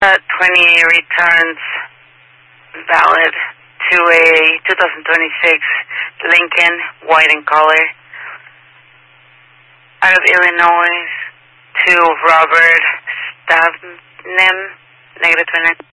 20 returns valid to a 2026 Lincoln, white in color. Out of Illinois to Robert Stavnem, -29.